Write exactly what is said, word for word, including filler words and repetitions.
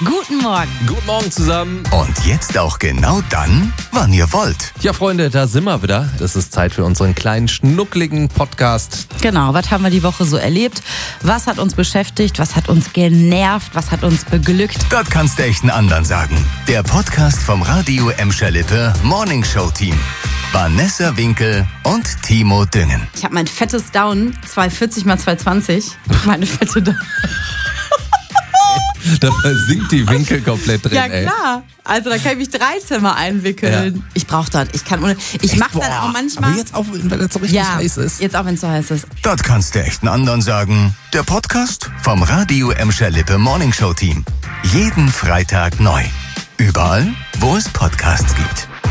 Guten Morgen. Guten Morgen zusammen. Und jetzt auch genau dann, wann ihr wollt. Ja, Freunde, da sind wir wieder. Es ist Zeit für unseren kleinen, schnuckligen Podcast. Genau, was haben wir die Woche so erlebt? Was hat uns beschäftigt? Was hat uns genervt? Was hat uns beglückt? Das kannst du echt einen anderen sagen. Der Podcast vom Radio Emscher Lippe Morning Show Team. Vanessa Winkel und Timo Düngen. Ich habe mein fettes Down, zweihundertvierzig mal zweihundertzwanzig. Meine fette Down. Da versinkt die Winkel komplett drin, Ja, ey. klar. Also da kann ich mich dreizehn Mal einwickeln. Ja. Ich brauche das. Ich kann ohne. Ich mache dann auch manchmal. Aber jetzt auch, wenn das so richtig ja, heiß ist. jetzt auch, wenn es so heiß ist. Das kannst du echt einen anderen sagen. Der Podcast vom Radio Emscher Lippe Morning Show Team. Jeden Freitag neu. Überall, wo es Podcasts gibt.